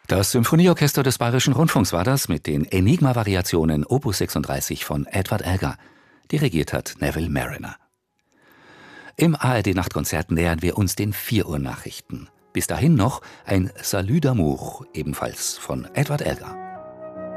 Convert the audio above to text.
Das Symphonieorchester des Bayerischen Rundfunks war das mit den Enigma-Variationen Opus 36 von Edward Elgar. Dirigiert hat Neville Marriner. Im ARD-Nachtkonzert nähern wir uns den 4 Uhr Nachrichten. Bis dahin noch ein Salut d'amour, ebenfalls von Edward Elgar.